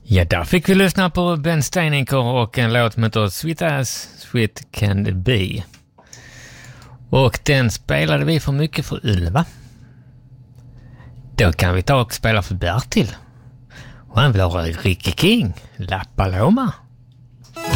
Ja, där fick vi lyssna på Ben Steinecker och en låt som heter Sweet As Sweet Can Be. Och den spelade vi för mycket för Ylva. Då kan vi ta och spela för Bertil. Och han vill ha Ricky King, La Paloma.